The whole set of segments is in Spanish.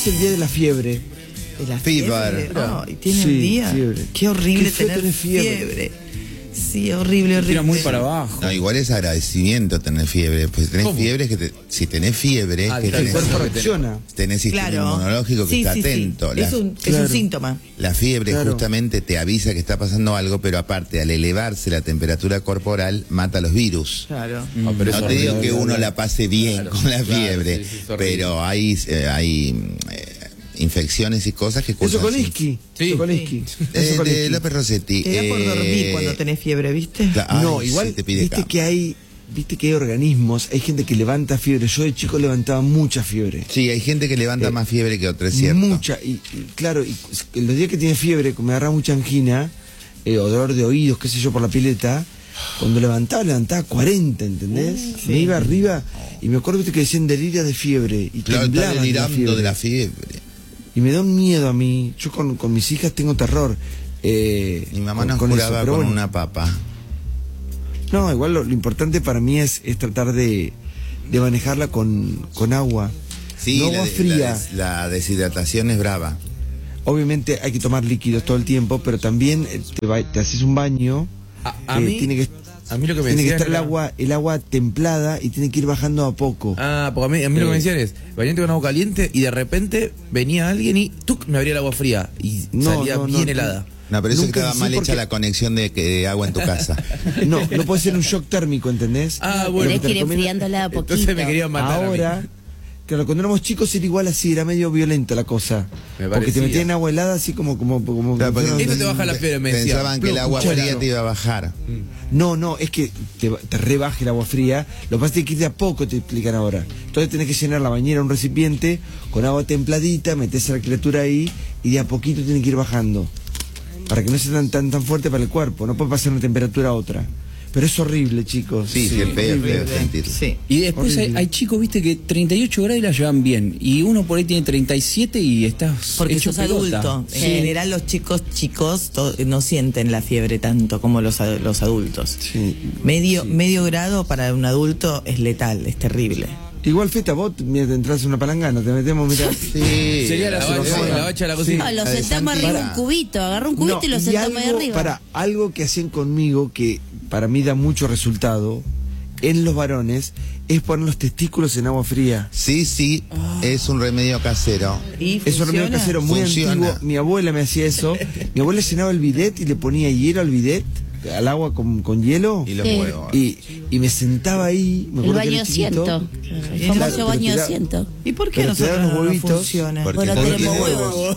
es el día de la fiebre. De la Fever. No, y tiene Sí, un día. fiebre. Qué horrible Qué feo tener tener fiebre. fiebre. Sí, horrible, horrible. Tira muy para abajo. No, igual es agradecimiento tener fiebre. Pues si tenés ¿Cómo? fiebre, si tenés fiebre, que El tenés, cuerpo reacciona. tenés sistema Claro. inmunológico que Sí, está sí, sí. atento. Es un síntoma. La fiebre Claro. justamente te avisa que está pasando algo, pero aparte, al elevarse la temperatura corporal, mata los virus. Claro. Pero No eso te digo horrible. que uno la pase bien Claro, con la claro, fiebre, sí, sí, es horrible. pero hay infecciones y cosas que Eso cursan. Kolinsky. Sí. Eso Kolinsky. De Eso Kolinsky. López Rossetti. Te da por dormir cuando tenés fiebre, ¿viste? No, ay, igual, sí, te pide viste cama. que hay organismos, hay gente que levanta fiebre. Yo de chico levantaba mucha fiebre. Sí, hay gente que levanta más fiebre que otra, es cierto. Mucha. Y claro, y los días que tiene fiebre, me agarraba mucha angina, o dolor de oídos, qué sé yo, por la pileta. Cuando levantaba 40, ¿entendés? Sí. Me iba arriba y me acuerdo que decían deliria de fiebre. Y Claro, está temblaban delirando de la fiebre. Y me da un miedo a mí. Yo con mis hijas tengo terror. Mi mamá nos eso, curaba pero con bueno. una papa. No, igual lo importante para mí es tratar de manejarla con agua. Sí, No agua fría. la deshidratación es brava. Obviamente hay que tomar líquidos todo el tiempo, pero también te haces un baño. A mí, a mí lo que me Tiene que decían estar era- el agua templada y tiene que ir bajando a poco. Ah, porque a mí lo que me decían es, bañate con agua caliente y de repente venía alguien y ¡tuc! Me abría el agua fría y salía bien helada. No, pero eso es que Nunca estaba sí, mal porque- hecha la conexión de agua en tu casa. No puede ser un shock térmico, ¿entendés? Ah, bueno. Tenés que ir Te recomiendo- enfriándola a poquito. Entonces me querían matar a mí. Ahora, claro, cuando éramos chicos era igual así, era medio violenta la cosa. Me Porque te parecía. metían agua helada así como Claro, porque Esto te baja la fiebre, me decían. pensaban que el agua Claro. fría te iba a bajar. No, es que te rebaje el agua fría. Lo que pasa es que ir de a poco, te explican ahora. Entonces tenés que llenar la bañera, un recipiente, con agua templadita, metés a la criatura ahí y de a poquito tiene que ir bajando. Para que no sea tan fuerte para el cuerpo. No puede pasar de una temperatura a otra. Pero es horrible, chicos. Sí, sí, es feo sentirlo. Sí. Y después hay chicos, viste, que 38 grados y la llevan bien. Y uno por ahí tiene 37 y estás Porque hecho sos pelota. adulto. En Sí. general los chicos no sienten la fiebre tanto como los adultos. Sí. Medio grado para un adulto es letal, es terrible. Igual, Feta, vos mira, te entras en una palangana, te metemos, mirá. Sí. Sería la bacha de la cocina. No, lo La de sentamos Santi. arriba de un cubito, agarró un cubito y lo sentamos ahí arriba. Algo que hacen conmigo, que para mí da mucho resultado, en los varones, es poner los testículos en agua fría. Sí, es un remedio casero. ¿Y Es un remedio funciona? casero muy Funciona. antiguo. Mi abuela me hacía eso. Mi abuela llenaba el bidet y le ponía hielo al bidet, al agua con hielo. Y los Sí. huevos. Y me sentaba ahí. Me El acuerdo que baño era chiquito. asiento. El Claro, famoso pero baño te da- asiento. ¿Y por qué Pero te nosotros dan los no huevitos, funciona? porque Bueno, no tenemos tiene huevos.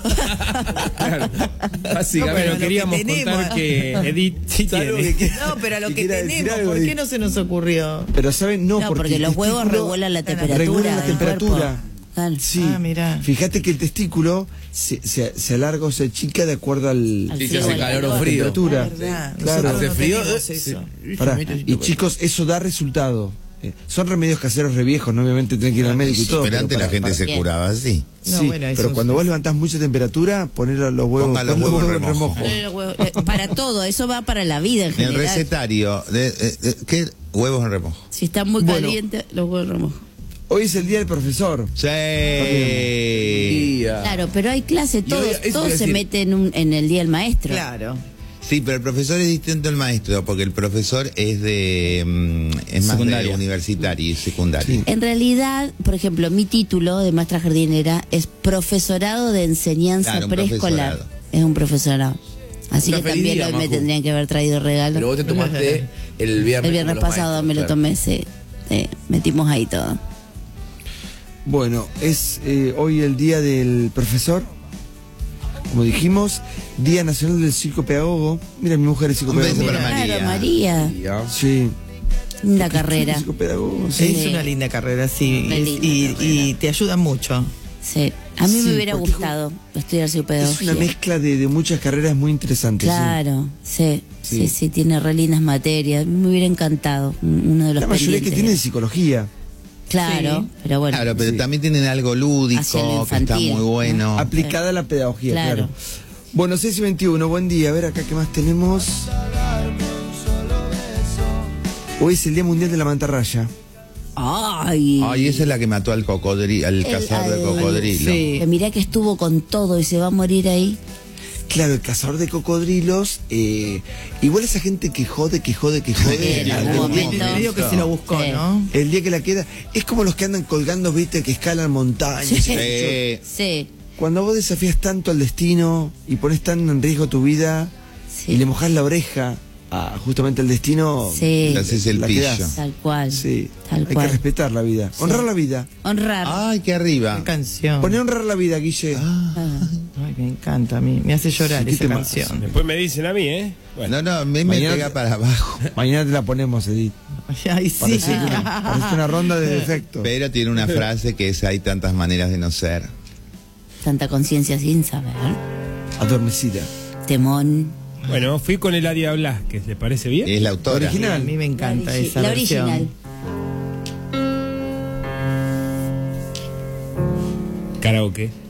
Básicamente. Pero Bueno, queríamos lo que tenemos. contar que Edith sí tiene. No, pero a lo Y que quiera decir tenemos, algo, ¿por qué Edith. no se nos ocurrió? Pero ¿saben? No, No, porque el los huevos testículo regulan la temperatura. regulan la del temperatura. cuerpo. Claro. Sí, Ah, mirá. fíjate que el testículo se alarga o se achica de acuerdo al Al Sí, se frío, hace al calor o calor. frío. temperatura. Es verdad, Claro. nosotros Hace no frío. tenemos eso. Pará, y chicos, eso da resultado. Son remedios caseros re viejos, ¿no? Obviamente tenés que ir al médico y todo. Pero antes la para- gente para- se Bien. curaba así. No, sí, bueno, eso pero es- cuando vos levantás mucha temperatura, poner los huevos, Ponga los pon huevos en remojo. Poner los huevos. Para todo, eso va para la vida en En el general. recetario, ¿qué? Huevos en remojo. Si está muy Bueno. caliente, los huevos remojo. Hoy es el día del profesor. Sí. Claro, pero hay clase, Yo- eso te todos iba a se decir. meten en el día del maestro. Claro. Sí, pero el profesor es distinto al maestro, porque el profesor es es más de Secundaria. universitario y secundario. Sí. En realidad, por ejemplo, mi título de maestra jardinera es profesorado de enseñanza Claro, un preescolar. profesorado. Es un profesorado. Así Una que feliz también día, hoy me Majo. tendrían que haber traído regalo. Pero vos te tomaste el viernes. El viernes con los pasado maestros, me lo claro. tomé, sí. Metimos ahí todo. Bueno, es hoy el día del profesor. Como dijimos, Día Nacional del Psicopedagogo. Mira, mi mujer es Un beso psicopedagoga. para María. Claro, María. Sí. Linda carrera. Psicopedagogo, sí. Es una linda carrera, sí. Una linda y carrera. te ayuda mucho. Sí. A mí Sí, me hubiera porque gustado estudiar Es psicopedagogía. una mezcla de muchas carreras muy interesantes. Claro, sí, Sí. sí, tiene re lindas materias. Me hubiera encantado uno de los La mayoría que pendientes. tiene es psicología. Claro, Sí. pero bueno. Claro, pero Sí. también tienen algo Hacia lo lúdico, que está infantil, muy bueno. Aplicada a la pedagogía, Claro. claro. Bueno, 6:21, buen día. A ver acá qué más tenemos. Hoy es el Día Mundial de la Mantarraya. Ay. Ay, esa es la que mató al cocodrilo, al cazador de cocodrilo. Sí. Que mirá que estuvo con todo y se va a morir ahí. Claro, el cazador de cocodrilos, igual esa gente que jode, En algún momento. Medio que se lo buscó, Sí. ¿no? el día que la queda, es como los que andan colgando, viste, que escalan montañas. Sí. Sí. Cuando vos desafías tanto al destino y pones tan en riesgo tu vida Sí. y le mojás la oreja a justamente al destino, Sí. Le haces el la pillo. quedás. Tal cual. Sí, Tal hay cual. que respetar la vida, honrar la vida. Honrar. Ay, qué arriba. Qué canción. Poné a honrar la vida, Guille. Ay, me encanta a mí. Me hace llorar Sí, ¿qué esa te más? canción. Después me dicen a mí, ¿eh? Bueno, No, me Mañana pega te- para abajo. Mañana te la ponemos, Edith. Ay, sí. Parece una ronda de defectos. Pero tiene una frase que es: hay tantas maneras de no ser. Tanta conciencia sin saber. Adormecida. Temón. bueno, fui con Eladia Blasquez, ¿le parece bien? Es la autora. Original. A mí me encanta esa La versión. original. Karaoke.